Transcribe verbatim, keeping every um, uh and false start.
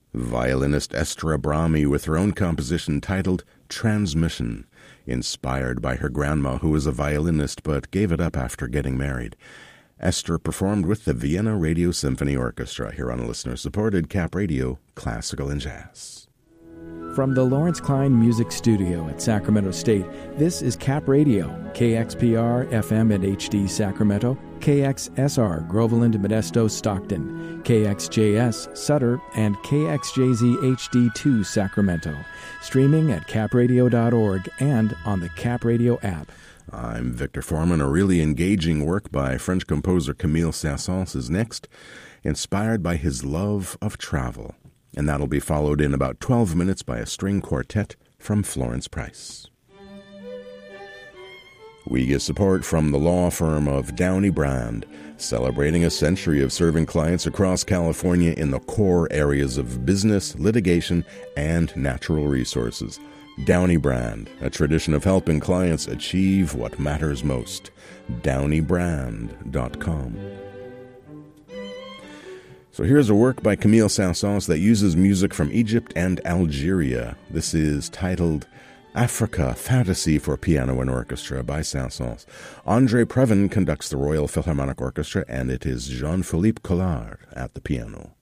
Violinist Esther Abrami with her own composition titled Transmission, inspired by her grandma, who was a violinist but gave it up after getting married. Esther performed with the Vienna Radio Symphony Orchestra here on a listener-supported Cap Radio, Classical and Jazz. From the Lawrence Klein Music Studio at Sacramento State, this is Cap Radio, K X P R F M and H D Sacramento, K X S R Groveland, Modesto, Stockton, K X J S Sutter, and K X J Z H D two Sacramento. Streaming at cap radio dot org and on the Cap Radio app. I'm Victor Foreman. A really engaging work by French composer Camille Saint-Saëns is next, inspired by his love of travel. And that'll be followed in about twelve minutes by a string quartet from Florence Price. We get support from the law firm of Downey Brand, celebrating a century of serving clients across California in the core areas of business, litigation, and natural resources. Downey Brand, a tradition of helping clients achieve what matters most. downey brand dot com. So here's a work by Camille Saint-Saëns that uses music from Egypt and Algeria. This is titled Africa, Fantasy for Piano and Orchestra by Saint-Saëns. André Previn conducts the Royal Philharmonic Orchestra, and it is Jean-Philippe Collard at the piano.